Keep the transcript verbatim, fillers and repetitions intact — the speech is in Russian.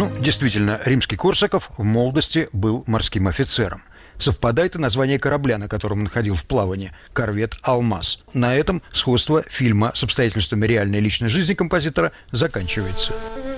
Ну, действительно, Римский-Корсаков в молодости был морским офицером. Совпадает и название корабля, на котором он ходил в плавание – корвет «Алмаз». На этом сходство фильма с обстоятельствами реальной личной жизни композитора заканчивается.